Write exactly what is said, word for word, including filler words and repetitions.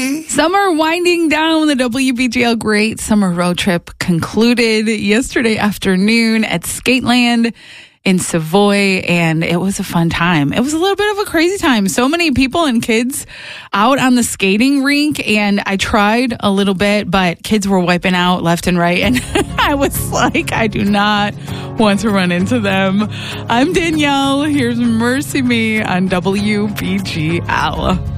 Summer winding down. The W B G L Great Summer Road Trip concluded yesterday afternoon at Skateland in Savoy, and it was a fun time. It was a little bit of a crazy time. So many people and kids out on the skating rink, and I tried a little bit, but kids were wiping out left and right, and I was like, I do not want to run into them. I'm Danielle. Here's Mercy Me on W B G L.